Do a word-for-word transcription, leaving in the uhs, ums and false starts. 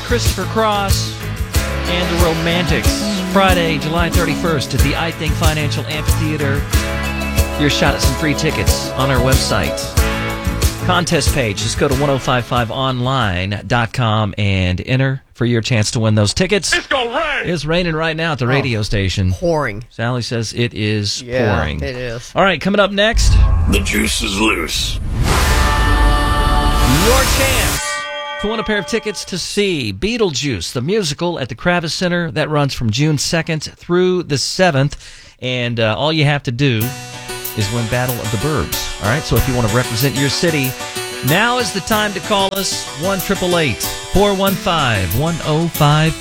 Christopher Cross and the Romantics. Friday, July thirty-first at the I Think Financial Amphitheater. Your shot at some free tickets on our website. Contest page. Just go to ten fifty-five online dot com and enter for your chance to win those tickets. It's gonna rain! It's raining right now at the radio oh, station. Pouring. Sally says it is yeah, pouring. it is. All right, coming up next. The juice is loose. Your chance to win a pair of tickets to see Beetlejuice, the musical, at the Kravis Center. That runs from June second through the seventh. And uh, all you have to do is win Battle of the Burbs. All right, so if you want to represent your city, now is the time to call us. one eight eight eight, four one five, one oh five